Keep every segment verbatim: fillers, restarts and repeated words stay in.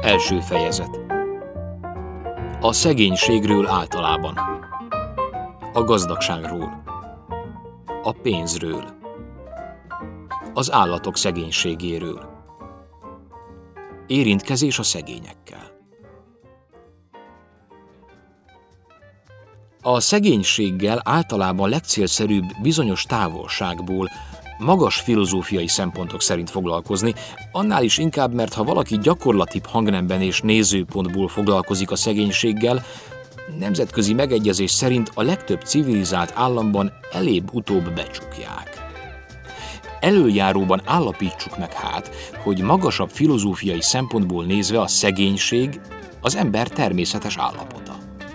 Első fejezet. A szegénységről általában. A gazdagságról. A pénzről. Az állatok szegénységéről. Érintkezés a szegényekkel. A szegénységgel általában legcélszerűbb bizonyos távolságból, magas filozófiai szempontok szerint foglalkozni, annál is inkább, mert ha valaki gyakorlatibb hangnemben és nézőpontból foglalkozik a szegénységgel, nemzetközi megegyezés szerint a legtöbb civilizált államban elébb-utóbb becsukják. Elöljáróban állapítsuk meg hát, hogy magasabb filozófiai szempontból nézve a szegénység az ember természetes állapota.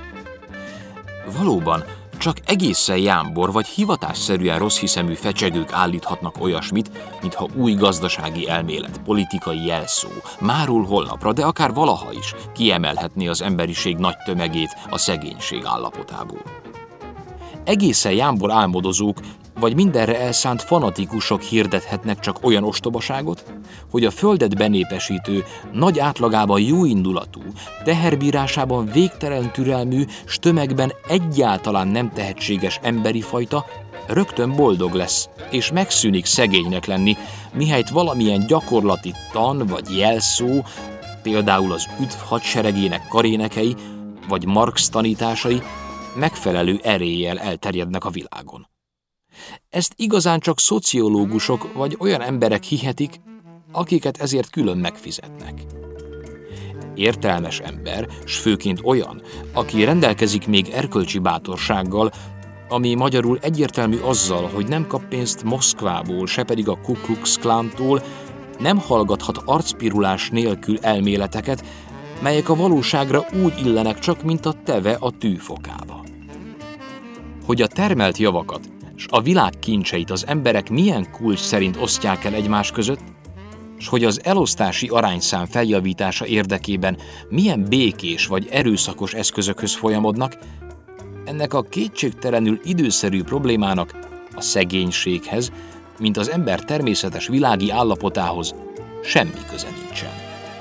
Valóban, csak egészen jámbor vagy hivatásszerűen rosszhiszemű fecsegők állíthatnak olyasmit, mintha új gazdasági elmélet, politikai jelszó, máról holnapra, de akár valaha is kiemelhetné az emberiség nagy tömegét a szegénység állapotából. Egészen jámbor álmodozók vagy mindenre elszánt fanatikusok hirdethetnek csak olyan ostobaságot, hogy a földet benépesítő, nagy átlagában jóindulatú, teherbírásában végtelen türelmű, s tömegben egyáltalán nem tehetséges emberi fajta rögtön boldog lesz, és megszűnik szegénynek lenni, mihelyt valamilyen gyakorlati tan vagy jelszó, például az üdv hadseregének karénekei, vagy Marx tanításai megfelelő eréllyel elterjednek a világon. Ezt igazán csak szociológusok vagy olyan emberek hihetik, akiket ezért külön megfizetnek. Értelmes ember, s főként olyan, aki rendelkezik még erkölcsi bátorsággal, ami magyarul egyértelmű azzal, hogy nem kap pénzt Moszkvából, se pedig a Ku Klux Klántól, nem hallgathat arcpirulás nélkül elméleteket, melyek a valóságra úgy illenek csak, mint a teve a tűfokába. Hogy a termelt javakat s a világ kincseit az emberek milyen kulcs szerint osztják el egymás között, s hogy az elosztási arányszám feljavítása érdekében milyen békés vagy erőszakos eszközökhöz folyamodnak, ennek a kétségtelenül időszerű problémának, a szegénységhez, mint az ember természetes világi állapotához semmi köze nincsen.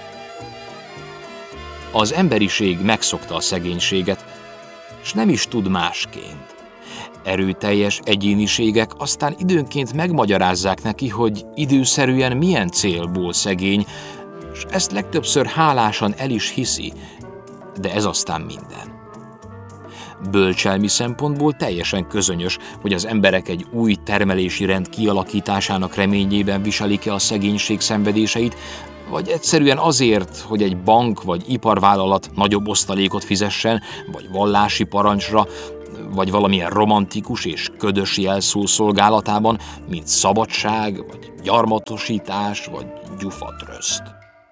Az emberiség megszokta a szegénységet, s nem is tud másként. Erőteljes egyéniségek aztán időnként megmagyarázzák neki, hogy időszerűen milyen célból szegény, és ezt legtöbbször hálásan el is hiszi, de ez aztán minden. Bölcselmi szempontból teljesen közönyös, hogy az emberek egy új termelési rend kialakításának reményében viselik-e a szegénység szenvedéseit, vagy egyszerűen azért, hogy egy bank vagy iparvállalat nagyobb osztalékot fizessen, vagy vallási parancsra, vagy valamilyen romantikus és ködös jelszó szolgálatában, mint szabadság, vagy gyarmatosítás, vagy gyufatröszt.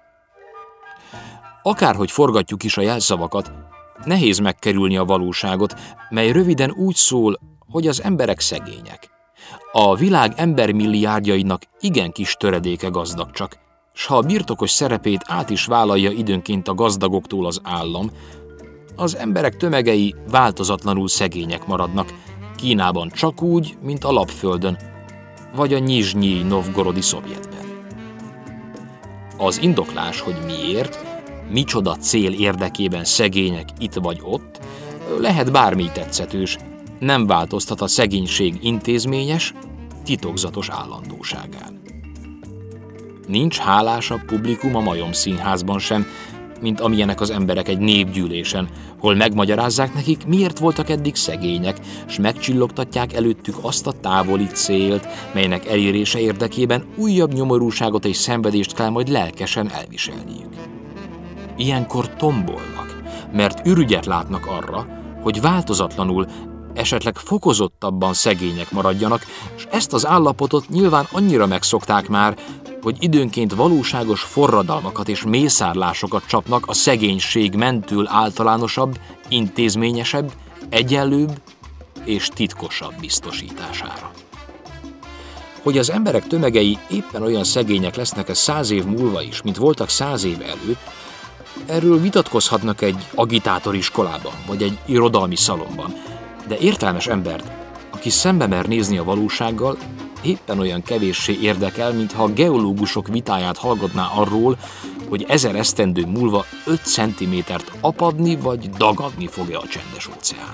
Akárhogy forgatjuk is a jelszavakat, nehéz megkerülni a valóságot, mely röviden úgy szól, hogy az emberek szegények. A világ embermilliárdjainak igen kis töredéke gazdag csak, s ha a birtokos szerepét át is vállalja időnként a gazdagoktól az állam, az emberek tömegei változatlanul szegények maradnak, Kínában csak úgy, mint a Lapföldön, vagy a Nyizsnyij Novgorodi Szovjetben. Az indoklás, hogy miért, micsoda cél érdekében szegények itt vagy ott, lehet bármi tetszetős, nem változtat a szegénység intézményes, titokzatos állandóságán. Nincs hálásabb publikum a majomszínházban sem, mint amilyenek az emberek egy népgyűlésen, hol megmagyarázzák nekik, miért voltak eddig szegények, s megcsillogtatják előttük azt a távoli célt, melynek elérése érdekében újabb nyomorúságot és szenvedést kell majd lelkesen elviselniük. Ilyenkor tombolnak, mert ürügyet látnak arra, hogy változatlanul, esetleg fokozottabban szegények maradjanak, és ezt az állapotot nyilván annyira megszokták már, hogy időnként valóságos forradalmakat és mészárlásokat csapnak a szegénység mentől általánosabb, intézményesebb, egyenlőbb és titkosabb biztosítására. Hogy az emberek tömegei éppen olyan szegények lesznek-e száz év múlva is, mint voltak száz év előtt, erről vitatkozhatnak egy agitátoriskolában vagy egy irodalmi szalonban, de értelmes embert, aki szembe mer nézni a valósággal, éppen olyan kevéssé érdekel, mintha a geológusok vitáját hallgatná arról, hogy ezer esztendő múlva öt centimétert apadni vagy dagadni fog-e a csendes óceán.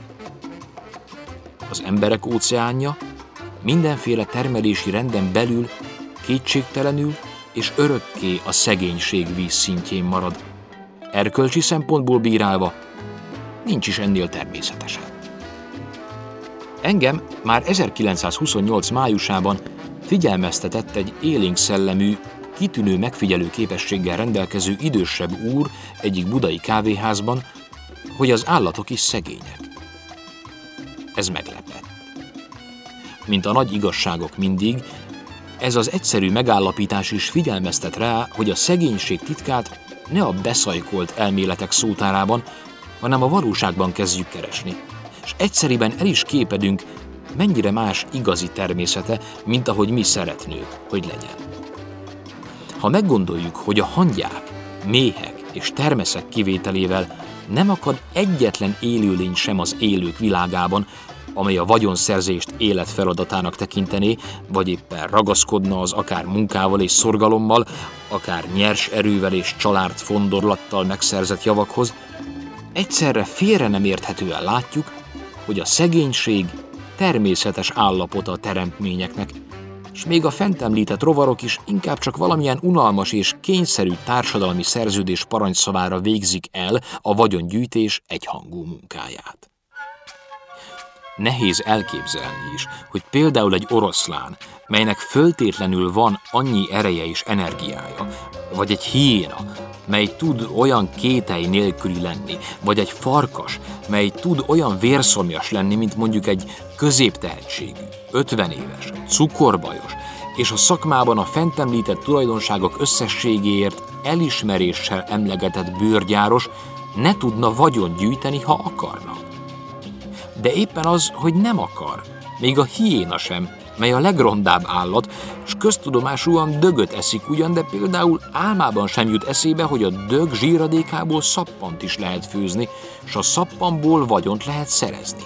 Az emberek óceánja mindenféle termelési renden belül kétségtelenül és örökké a szegénység vízszintjén marad. Erkölcsi szempontból bírálva nincs is ennél természetesebb. Engem már ezerkilencszázhuszonnyolc májusában figyelmeztetett egy élénk szellemű, kitűnő megfigyelő képességgel rendelkező idősebb úr egyik budai kávéházban, hogy az állatok is szegények. Ez meglepett. Mint a nagy igazságok mindig, ez az egyszerű megállapítás is figyelmeztet rá, hogy a szegénység titkát ne a beszajkolt elméletek szótárában, hanem a valóságban kezdjük keresni, és egyszeriben el is képedünk, mennyire más igazi természete, mint ahogy mi szeretnők, hogy legyen. Ha meggondoljuk, hogy a hangyák, méhek és termeszek kivételével nem akad egyetlen élőlény sem az élők világában, amely a vagyonszerzést életfeladatának tekintené, vagy éppen ragaszkodna az akár munkával és szorgalommal, akár nyers erővel és család fondorlattal megszerzett javakhoz, egyszerre félre nem érthetően látjuk, hogy a szegénység természetes állapota a teremtményeknek, és még a fent említett rovarok is inkább csak valamilyen unalmas és kényszerű társadalmi szerződés parancsszavára végzik el a vagyongyűjtés egyhangú munkáját. Nehéz elképzelni is, hogy például egy oroszlán, melynek föltétlenül van annyi ereje és energiája, vagy egy hiéna, mely tud olyan kételj nélküli lenni, vagy egy farkas, mely tud olyan vérszomjas lenni, mint mondjuk egy középtehetségű, ötven éves, cukorbajos, és a szakmában a fent említett tulajdonságok összességéért elismeréssel emlegetett bőrgyáros ne tudna vagyont gyűjteni, ha akarna. De éppen az, hogy nem akar, még a hiéna sem, mely a legrondább állat, s köztudomásúan dögöt eszik ugyan, de például álmában sem jut eszébe, hogy a dög zsíradékából szappant is lehet főzni, s a szappanból vagyont lehet szerezni.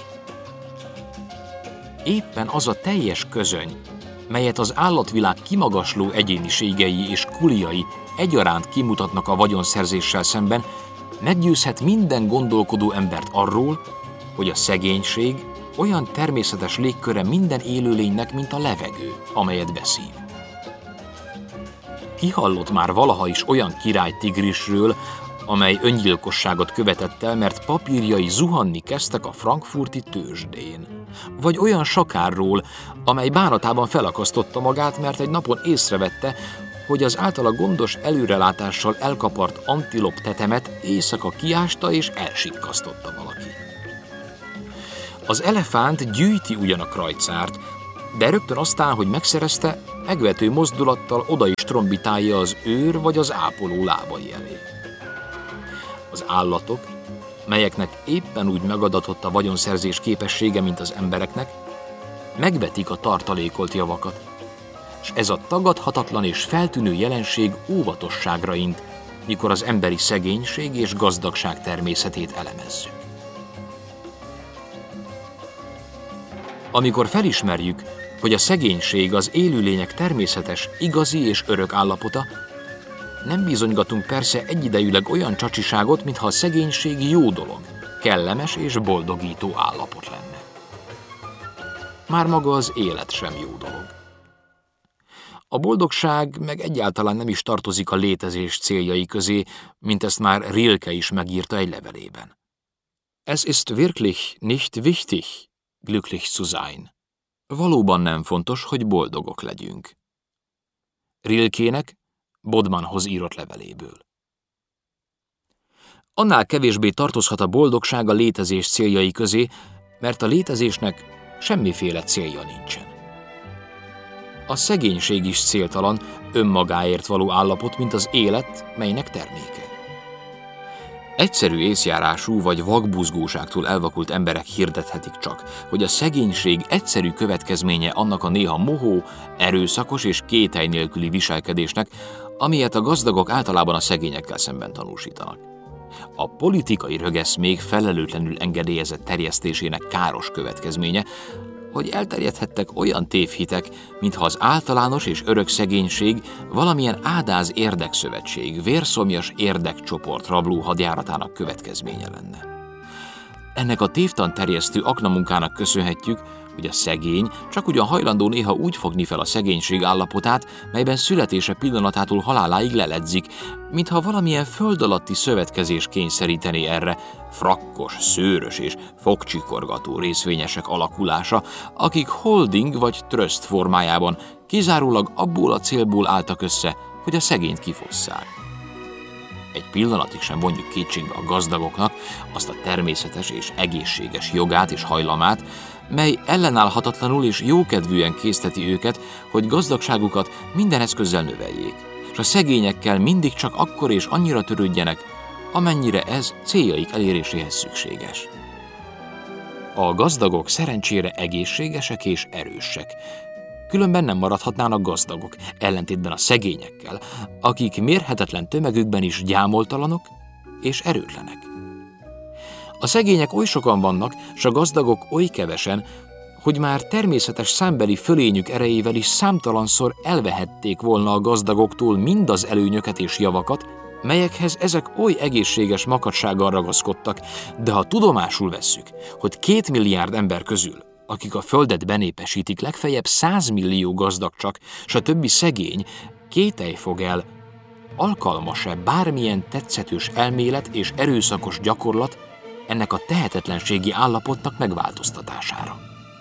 Éppen az a teljes közöny, melyet az állatvilág kimagasló egyéniségei és kuliai egyaránt kimutatnak a vagyonszerzéssel szemben, meggyőzhet minden gondolkodó embert arról, hogy a szegénység olyan természetes légköre minden élőlénynek, mint a levegő, amelyet beszív. Ki hallott már valaha is olyan királytigrisről, amely öngyilkosságot követett el, mert papírjai zuhanni kezdtek a frankfurti tőzsdén? Vagy olyan sakárról, amely bánatában felakasztotta magát, mert egy napon észrevette, hogy az általa gondos előrelátással elkapart antilop tetemet éjszaka kiásta és elsikkasztotta valaki. Az elefánt gyűjti ugyan a krajcárt, de rögtön aztán, hogy megszerezte, megvető mozdulattal oda is trombitálja az őr vagy az ápoló lábai elé. Az állatok, melyeknek éppen úgy megadatott a vagyonszerzés képessége, mint az embereknek, megvetik a tartalékolt javakat, és ez a tagadhatatlan és feltűnő jelenség óvatosságra int, mikor az emberi szegénység és gazdagság természetét elemezzük. Amikor felismerjük, hogy a szegénység az élőlények természetes, igazi és örök állapota, nem bizonygatunk persze egyidejűleg olyan csacsiságot, mintha a szegénység jó dolog, kellemes és boldogító állapot lenne. Már maga az élet sem jó dolog. A boldogság meg egyáltalán nem is tartozik a létezés céljai közé, mint ezt már Rilke is megírta egy levelében. Es ist wirklich nicht wichtig, glücklich zu sein. Valóban nem fontos, hogy boldogok legyünk. Rilkének Bodmanhoz írott leveléből. Annál kevésbé tartozhat a boldogság a létezés céljai közé, mert a létezésnek semmiféle célja nincsen. A szegénység is céltalan, önmagáért való állapot, mint az élet, melynek terméke. Egyszerű észjárású vagy vakbuzgóságtól elvakult emberek hirdethetik csak, hogy a szegénység egyszerű következménye annak a néha mohó, erőszakos és kételj nélküli viselkedésnek, amilyet a gazdagok általában a szegényekkel szemben tanúsítanak. A politikai rögeszmék felelőtlenül engedélyezett terjesztésének káros következménye, hogy elterjedhettek olyan tévhitek, mintha az általános és örök szegénység valamilyen ádáz érdekszövetség, vérszomjas érdekcsoport rabló hadjáratának következménye lenne. Ennek a tévtan terjesztő aknamunkának köszönhetjük, hogy a szegény csak ugyan hajlandó néha úgy fogni fel a szegénység állapotát, melyben születése pillanatától haláláig leledzik, mintha valamilyen föld alatti szövetkezés kényszerítené erre frakkos, szőrös és fogcsikorgató részvényesek alakulása, akik holding vagy tröszt formájában kizárólag abból a célból álltak össze, hogy a szegényt kifosszák. Egy pillanatig sem vonjuk kétségbe a gazdagoknak azt a természetes és egészséges jogát és hajlamát, mely ellenállhatatlanul és jókedvűen készteti őket, hogy gazdagságukat minden eszközzel növeljék, és a szegényekkel mindig csak akkor és annyira törődjenek, amennyire ez céljaik eléréséhez szükséges. A gazdagok szerencsére egészségesek és erősek, különben nem maradhatnának gazdagok, ellentétben a szegényekkel, akik mérhetetlen tömegükben is gyámoltalanok és erőtlenek. A szegények oly sokan vannak, s a gazdagok oly kevesen, hogy már természetes számbeli fölényük erejével is számtalanszor elvehették volna a gazdagoktól mindaz előnyöket és javakat, melyekhez ezek oly egészséges makacsággal ragaszkodtak, de ha tudomásul vesszük, hogy két milliárd ember közül, akik a földet benépesítik, legfeljebb százmillió gazdag csak, s a többi szegény, kételj fog el, alkalmas-e bármilyen tetszetős elmélet és erőszakos gyakorlat ennek a tehetetlenségi állapotnak megváltoztatására.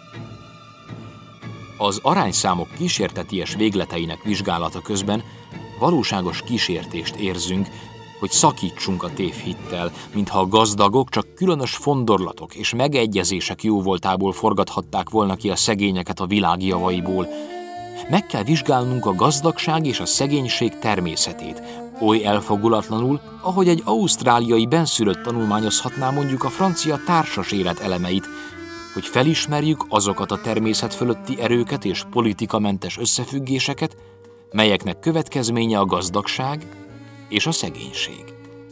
Az arányszámok kísérteties végleteinek vizsgálata közben valóságos kísértést érzünk, hogy szakítsunk a tévhittel, mintha a gazdagok csak különös fondorlatok és megegyezések jóvoltából forgathatták volna ki a szegényeket a világ javaiból. Meg kell vizsgálnunk a gazdagság és a szegénység természetét, oly elfogulatlanul, ahogy egy ausztráliai benszülött tanulmányozhatná mondjuk a francia társas élet elemeit, hogy felismerjük azokat a természet fölötti erőket és politikamentes összefüggéseket, melyeknek következménye a gazdagság és a szegénység.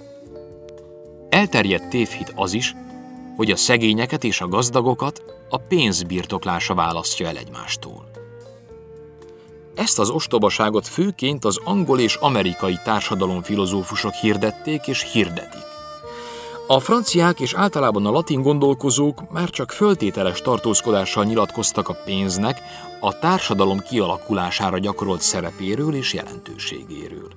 Elterjedt tévhit az is, hogy a szegényeket és a gazdagokat a pénz birtoklása választja el egymástól. Ezt az ostobaságot főként az angol és amerikai társadalomfilozófusok hirdették és hirdetik. A franciák és általában a latin gondolkozók már csak föltételes tartózkodással nyilatkoztak a pénznek a társadalom kialakulására gyakorolt szerepéről és jelentőségéről.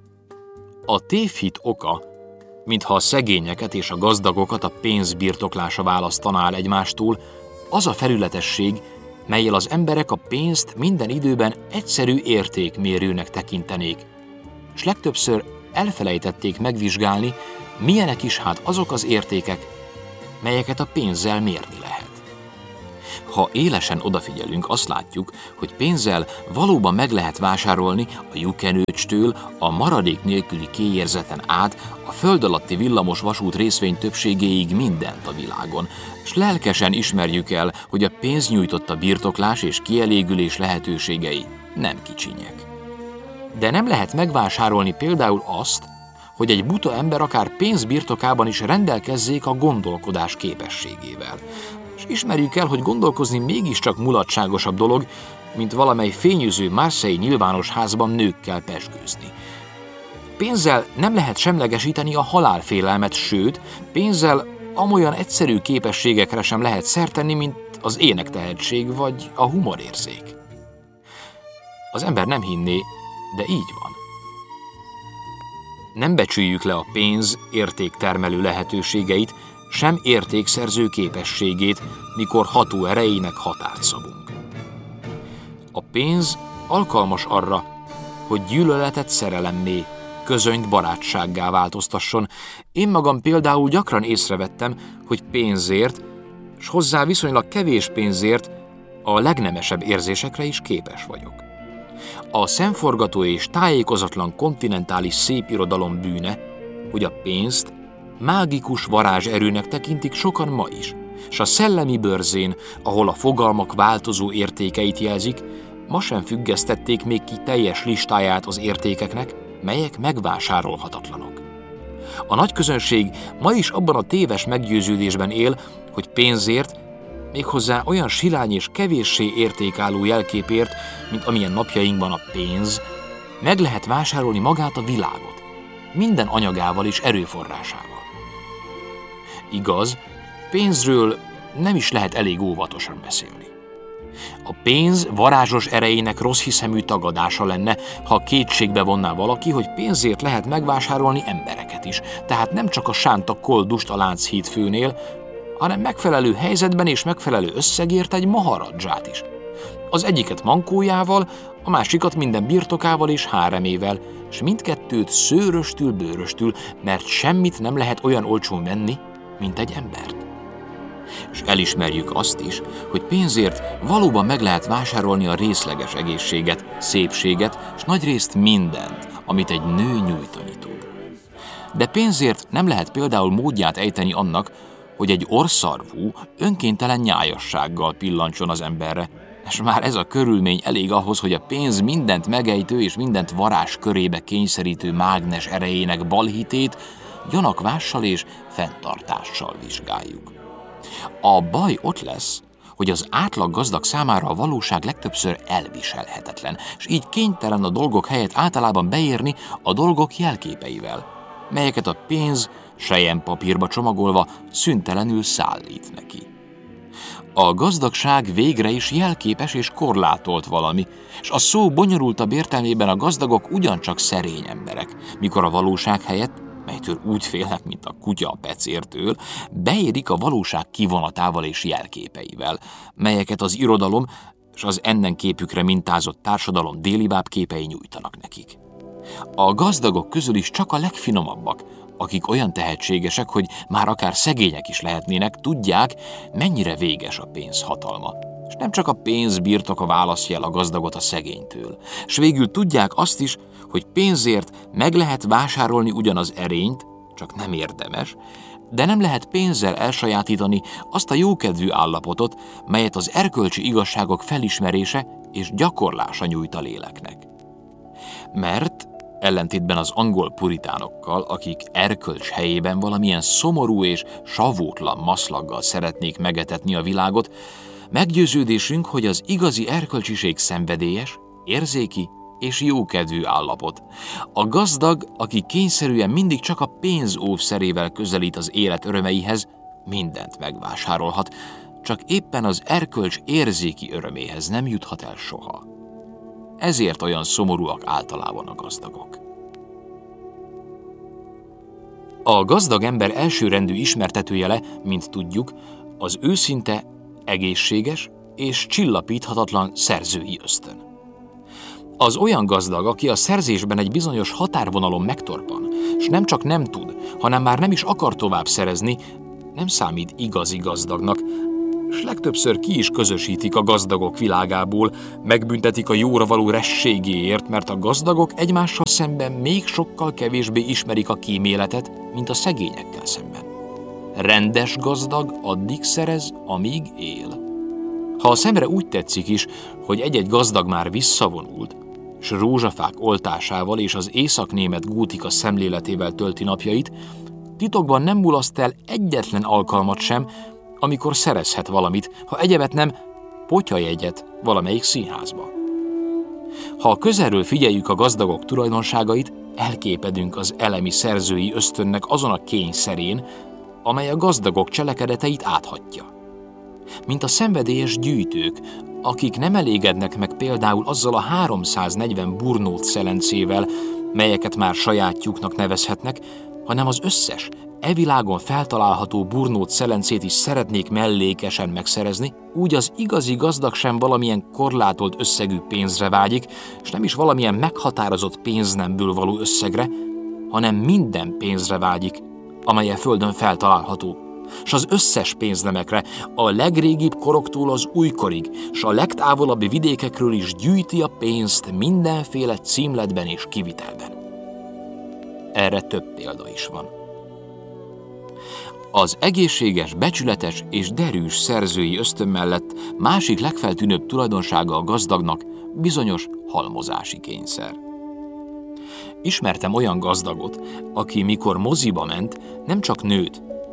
A tévhit oka, mintha a szegényeket és a gazdagokat a pénz birtoklása választaná el egymástól, az a felületesség, mellyel az emberek a pénzt minden időben egyszerű értékmérőnek tekintenék, és legtöbbször elfelejtették megvizsgálni, milyenek is hát azok az értékek, melyeket a pénzzel mérni lehet. Ha élesen odafigyelünk, azt látjuk, hogy pénzzel valóban meg lehet vásárolni a lyukenőcstől a maradék nélküli kéjérzeten át a föld alatti villamos vasút részvény többségéig mindent a világon, s lelkesen ismerjük el, hogy a pénz nyújtotta birtoklás és kielégülés lehetőségei nem kicsinyek. De nem lehet megvásárolni például azt, hogy egy buta ember akár pénz birtokában is rendelkezzék a gondolkodás képességével. És ismerjük el, hogy gondolkozni mégiscsak mulatságosabb dolog, mint valamely fényűző Marseille nyilvános házban nőkkel pezsgőzni. Pénzzel nem lehet semlegesíteni a halálfélelmet, sőt, pénzzel amolyan egyszerű képességekre sem lehet szert tenni, mint az énektehetség vagy a humorérzék. Az ember nem hinné, de így van. Nem becsüljük le a pénz értéktermelő lehetőségeit, sem értékszerző képességét, mikor ható erejének határt szabunk. A pénz alkalmas arra, hogy gyűlöletet szerelemmé, közönyt barátsággá változtasson. Én magam például gyakran észrevettem, hogy pénzért, s hozzá viszonylag kevés pénzért a legnemesebb érzésekre is képes vagyok. A szemforgató és tájékozatlan kontinentális szépirodalom bűne, hogy a pénzt mágikus varázserőnek tekintik sokan ma is, s a szellemi bőrzén, ahol a fogalmak változó értékeit jelzik, ma sem függesztették még ki teljes listáját az értékeknek, melyek megvásárolhatatlanok. A nagy közönség ma is abban a téves meggyőződésben él, hogy pénzért méghozzá olyan silány és kevéssé értékálló jelképért, mint amilyen napjainkban a pénz, meg lehet vásárolni magát a világot, minden anyagával és erőforrásával. Igaz, pénzről nem is lehet elég óvatosan beszélni. A pénz varázsos erejének rosszhiszemű tagadása lenne, ha kétségbe vonná valaki, hogy pénzért lehet megvásárolni embereket is, tehát nem csak a sánta koldust a Lánchíd főnél, hanem megfelelő helyzetben és megfelelő összegért egy maharadzsát is. Az egyiket mankójával, a másikat minden birtokával és háremével, és mindkettőt szőröstül, bőröstül, mert semmit nem lehet olyan olcsón venni, mint egy embert. És elismerjük azt is, hogy pénzért valóban meg lehet vásárolni a részleges egészséget, szépséget, és nagyrészt mindent, amit egy nő nyújtani tud. De pénzért nem lehet például módját ejteni annak, hogy egy orrszarvú, önkéntelen nyájassággal pillancson az emberre, és már ez a körülmény elég ahhoz, hogy a pénz mindent megejtő és mindent varázs körébe kényszerítő mágnes erejének balhitét gyanakvással és fenntartással vizsgáljuk. A baj ott lesz, hogy az átlag gazdag számára a valóság legtöbbször elviselhetetlen, és így kénytelen a dolgok helyett általában beérni a dolgok jelképeivel, melyeket a pénz selyempapírba csomagolva szüntelenül szállít neki. A gazdagság végre is jelképes és korlátolt valami, és a szó bonyolultabb értelmében a gazdagok ugyancsak szerény emberek, mikor a valóság helyett, melytől úgy félnek, mint a kutya a pecértől, beérik a valóság kivonatával és jelképeivel, melyeket az irodalom és az ennen képükre mintázott társadalom délibább képei nyújtanak nekik. A gazdagok közül is csak a legfinomabbak, akik olyan tehetségesek, hogy már akár szegények is lehetnének, tudják, mennyire véges a pénz hatalma. És nem csak a pénz birtoka választja el a gazdagot a szegénytől, s végül tudják azt is, hogy pénzért meg lehet vásárolni ugyan az erényt, csak nem érdemes, de nem lehet pénzzel elsajátítani azt a jókedvű állapotot, melyet az erkölcsi igazságok felismerése és gyakorlása nyújt a léleknek. Mert ellentétben az angol puritánokkal, akik erkölcs helyében valamilyen szomorú és savótlan maszlaggal szeretnék megetetni a világot, meggyőződésünk, hogy az igazi erkölcsiség szenvedélyes, érzéki és jókedvű állapot. A gazdag, aki kényszerűen mindig csak a pénz óvszerével közelít az élet örömeihez, mindent megvásárolhat, csak éppen az erkölcs érzéki öröméhez nem juthat el soha. Ezért olyan szomorúak általában a gazdagok. A gazdag ember elsőrendű ismertetőjele, mint tudjuk, az őszinte, egészséges és csillapíthatatlan szerzői ösztön. Az olyan gazdag, aki a szerzésben egy bizonyos határvonalon megtorpan, s nem csak nem tud, hanem már nem is akar tovább szerezni, nem számít igazi gazdagnak, s legtöbbször ki is közösítik a gazdagok világából, megbüntetik a jóra való rességéért, mert a gazdagok egymással szemben még sokkal kevésbé ismerik a kíméletet, mint a szegényekkel szemben. Rendes gazdag addig szerez, amíg él. Ha a szemre úgy tetszik is, hogy egy-egy gazdag már visszavonult, s rózsafák oltásával és az északnémet gótika szemléletével tölti napjait, titokban nem mulaszt el egyetlen alkalmat sem, amikor szerezhet valamit, ha egyebet nem potyajegyet valamelyik színházba. Ha közelről figyeljük a gazdagok tulajdonságait, elképedünk az elemi szerzői ösztönnek azon a kényszerén, amely a gazdagok cselekedeteit áthatja. Mint a szenvedélyes gyűjtők, akik nem elégednek meg például azzal a háromszáznegyven burnót szelencével, melyeket már sajátjuknak nevezhetnek, hanem az összes, e világon feltalálható burnót szelencét is szeretnék mellékesen megszerezni, úgy az igazi gazdag sem valamilyen korlátolt összegű pénzre vágyik, és nem is valamilyen meghatározott pénznemből való összegre, hanem minden pénzre vágyik, amely a földön feltalálható, s az összes pénznemekre, a legrégibb koroktól az újkorig, s a legtávolabbi vidékekről is gyűjti a pénzt mindenféle címletben és kivitelben. Erre több példa is van. Az egészséges, becsületes és derűs szerzői ösztön mellett másik legfeltűnőbb tulajdonsága a gazdagnak bizonyos halmozási kényszer. Ismertem olyan gazdagot, aki mikor moziba ment, nem csak nőt,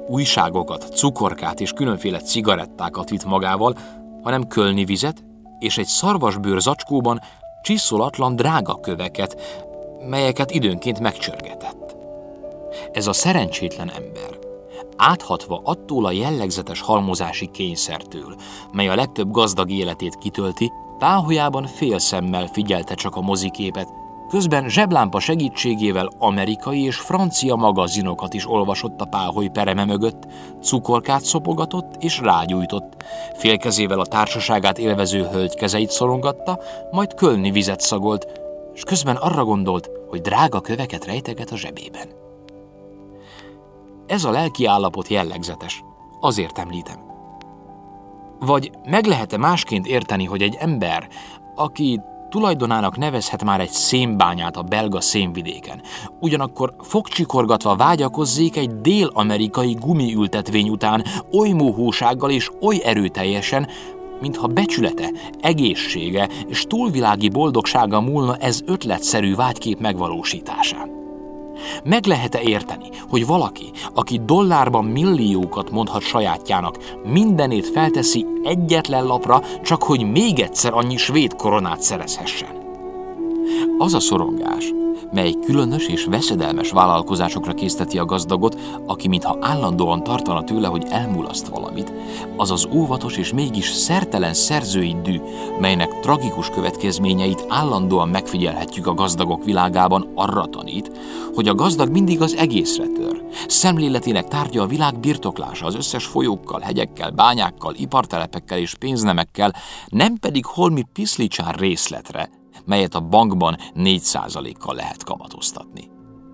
újságokat, cukorkát és különféle cigarettákat vitt magával, hanem kölni vizet és egy szarvasbőr zacskóban csiszolatlan drága köveket, melyeket időnként megcsörgetett. Ez a szerencsétlen ember, áthatva attól a jellegzetes halmozási kényszertől, mely a legtöbb gazdag életét kitölti, páholyában félszemmel figyelte csak a moziképet, közben zseblámpa segítségével amerikai és francia magazinokat is olvasott a páholy pereme mögött, cukorkát szopogatott és rágyújtott, félkezével a társaságát élvező hölgy kezeit szorongatta, majd kölni vizet szagolt, és közben arra gondolt, hogy drága köveket rejteget a zsebében. Ez a lelki állapot jellegzetes, azért említem. Vagy meg lehet-e másként érteni, hogy egy ember, aki tulajdonának nevezhet már egy szénbányát a belga szénvidéken, ugyanakkor fogcsikorgatva vágyakozzék egy dél-amerikai gumiültetvény után oly mohósággal és oly erőteljesen, mintha becsülete, egészsége és túlvilági boldogsága múlna ez ötletszerű vágykép megvalósításán. Meg lehet-e érteni, hogy valaki, aki dollárban milliókat mondhat sajátjának, mindenét felteszi egyetlen lapra, csak hogy még egyszer annyi svéd koronát szerezhessen? Az a szorongás, mely különös és veszedelmes vállalkozásokra készteti a gazdagot, aki mintha állandóan tartana tőle, hogy elmulaszt valamit, az az óvatos és mégis szertelen szerzői dű, melynek tragikus következményeit állandóan megfigyelhetjük a gazdagok világában, arra tanít, hogy a gazdag mindig az egészre tör. Szemléletének tárgya a világ birtoklása az összes folyókkal, hegyekkel, bányákkal, ipartelepekkel és pénznemekkel, nem pedig holmi piszlicsán részletre, melyet a bankban négy százalékkal lehet kamatoztatni.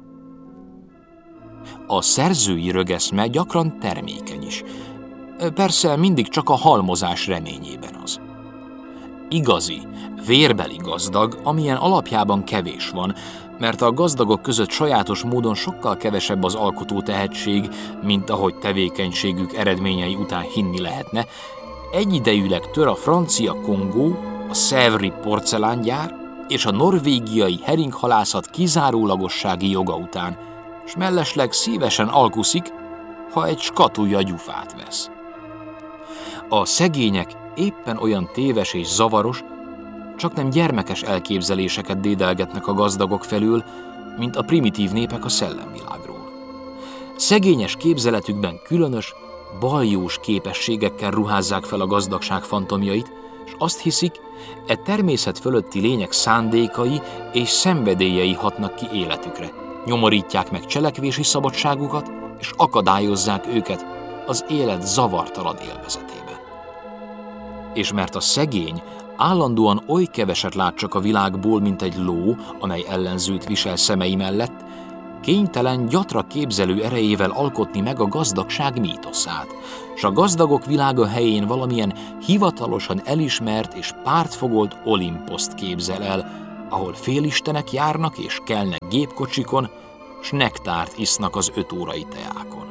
A szerzői rögeszme gyakran termékeny is. Persze mindig csak a halmozás reményében az. Igazi, vérbeli gazdag, amilyen alapjában kevés van, mert a gazdagok között sajátos módon sokkal kevesebb az alkotó tehetség, mint ahogy tevékenységük eredményei után hinni lehetne, egyidejűleg tör a francia Kongó, a Sèvres porcelángyár és a norvégiai heringhalászat kizárólagossági joga után, s mellesleg szívesen alkuszik, ha egy skatulja gyufát vesz. A szegények éppen olyan téves és zavaros, csak nem gyermekes elképzeléseket dédelgetnek a gazdagok felől, mint a primitív népek a szellemvilágról. Szegényes képzeletükben különös, baljós képességekkel ruházzák fel a gazdagság fantomjait, és azt hiszik, e természet fölötti lények szándékai és szenvedélyei hatnak ki életükre, nyomorítják meg cselekvési szabadságukat, és akadályozzák őket az élet zavartalan élvezetében. És mert a szegény állandóan oly keveset lát csak a világból, mint egy ló, amely ellenzőt visel szemei mellett, kénytelen gyatra képzelő erejével alkotni meg a gazdagság mítoszát, s a gazdagok világa helyén valamilyen hivatalosan elismert és pártfogolt Olimposzt képzel el, ahol félistenek járnak és kelnek gépkocsikon, s nektárt isznak az öt órai teákon.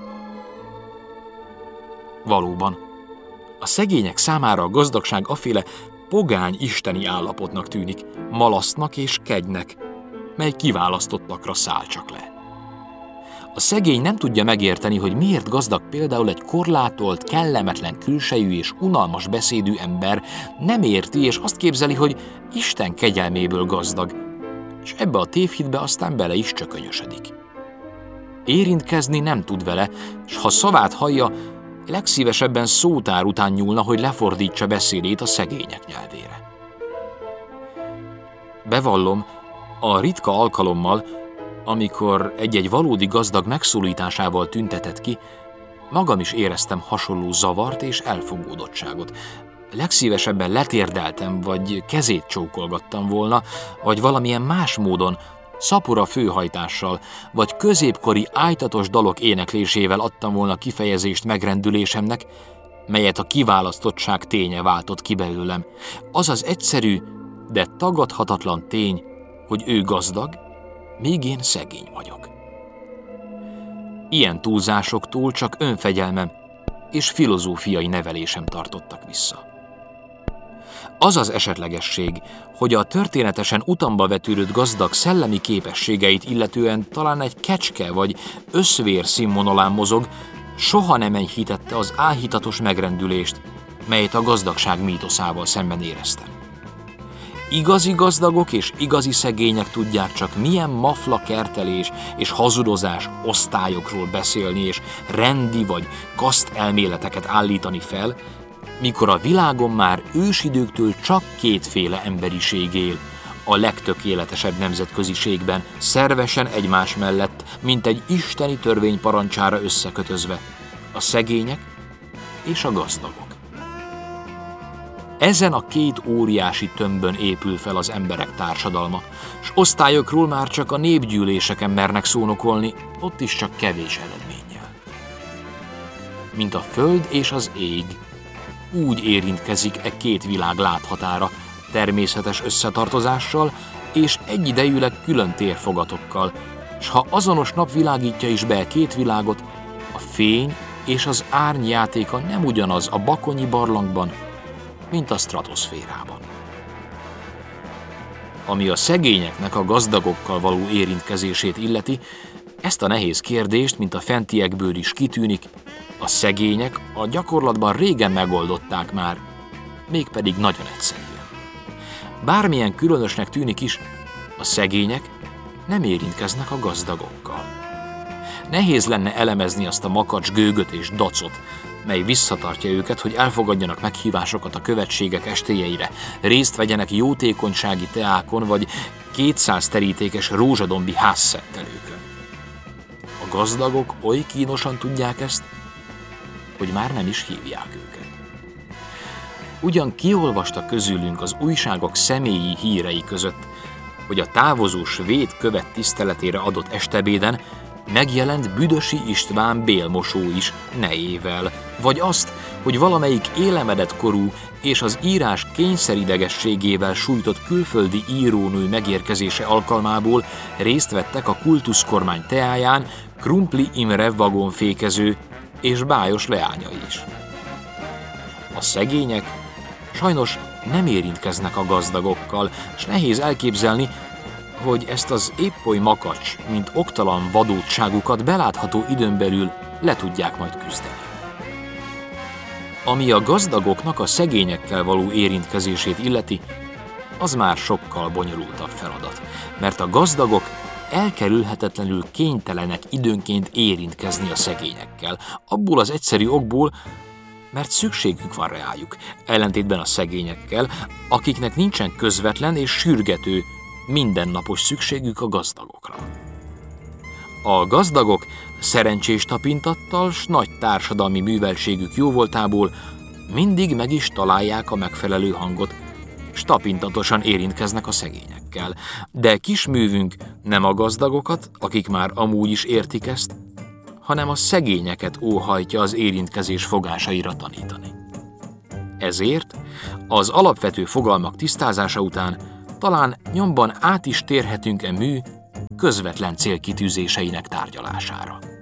Valóban, a szegények számára a gazdagság aféle pogány isteni állapotnak tűnik, malasztnak és kegynek, mely kiválasztottakra száll csak le. A szegény nem tudja megérteni, hogy miért gazdag például egy korlátolt, kellemetlen külsejű és unalmas beszédű ember, nem érti és azt képzeli, hogy Isten kegyelméből gazdag, és ebbe a tévhitbe aztán bele is csökönyösödik. Érintkezni nem tud vele, s ha szavát hallja, legszívesebben szótár után nyúlna, hogy lefordítsa beszédét a szegények nyelvére. Bevallom, a ritka alkalommal, amikor egy-egy valódi gazdag megszólításával tüntetett ki, magam is éreztem hasonló zavart és elfogódottságot. Legszívesebben letérdeltem, vagy kezét csókolgattam volna, vagy valamilyen más módon, szapora főhajtással, vagy középkori ájtatos dalok éneklésével adtam volna kifejezést megrendülésemnek, melyet a kiválasztottság ténye váltott ki belőlem. Az az egyszerű, de tagadhatatlan tény, hogy ő gazdag, míg én szegény vagyok. Ilyen túlzásoktól csak önfegyelmem és filozófiai nevelésem tartottak vissza. Az az esetlegesség, hogy a történetesen utamba vetődött gazdag szellemi képességeit illetően talán egy kecske vagy összvér színvonalán mozog, soha nem enyhítette az áhítatos megrendülést, melyet a gazdagság mítoszával szemben éreztem. Igazi gazdagok és igazi szegények tudják csak milyen mafla kertelés és hazudozás osztályokról beszélni és rendi vagy kaszt elméleteket állítani fel, mikor a világon már ősidőktől csak kétféle emberiség él, a legtökéletesebb nemzetköziségben, szervesen egymás mellett, mint egy isteni törvény parancsára összekötözve, a szegények és a gazdagok. Ezen a két óriási tömbön épül fel az emberek társadalma, s osztályokról már csak a népgyűléseken mernek szónokolni, ott is csak kevés eredménnyel. Mint a föld és az ég, úgy érintkezik e két világ láthatára, természetes összetartozással és egyidejűleg külön térfogatokkal, s ha azonos nap világítja is be a két világot, a fény és az árny játéka nem ugyanaz a bakonyi barlangban, mint a stratoszférában. Ami a szegényeknek a gazdagokkal való érintkezését illeti, ezt a nehéz kérdést, mint a fentiekből is kitűnik, a szegények a gyakorlatban régen megoldották már, mégpedig nagyon egyszerűen. Bármilyen különösnek tűnik is, a szegények nem érintkeznek a gazdagokkal. Nehéz lenne elemezni azt a makacs gőgöt és dacot, mely visszatartja őket, hogy elfogadjanak meghívásokat a követségek estéjeire, részt vegyenek jótékonysági teákon vagy kétszáz terítékes rózsadombi házszettelőkön. A gazdagok oly kínosan tudják ezt, hogy már nem is hívják őket. Ugyan kiolvasta közülünk az újságok személyi hírei között, hogy a távozó svéd követ tiszteletére adott estebéden megjelent Büdösi István bélmosó is nejével, vagy azt, hogy valamelyik élemedett korú és az írás kényszeridegességével sújtott külföldi írónő megérkezése alkalmából részt vettek a kultuszkormány teáján Krumpli Imre vagonfékező és bájos leányai is. A szegények sajnos nem érintkeznek a gazdagokkal, s nehéz elképzelni, hogy ezt az épp oly makacs, mint oktalan vadótságukat belátható időn belül le tudják majd küzdeni. Ami a gazdagoknak a szegényekkel való érintkezését illeti, az már sokkal bonyolultabb feladat, mert a gazdagok elkerülhetetlenül kénytelenek időnként érintkezni a szegényekkel, abból az egyszerű okból, mert szükségük van rájuk, ellentétben a szegényekkel, akiknek nincsen közvetlen és sürgető, mindennapos szükségük a gazdagokra. A gazdagok szerencsés tapintattal s nagy társadalmi műveltségük jóvoltából mindig meg is találják a megfelelő hangot, s tapintatosan érintkeznek a szegényekkel. De kisművünk nem a gazdagokat, akik már amúgy is értik ezt, hanem a szegényeket óhajtja az érintkezés fogásaira tanítani. Ezért az alapvető fogalmak tisztázása után talán nyomban át is térhetünk e mű közvetlen célkitűzéseinek tárgyalására.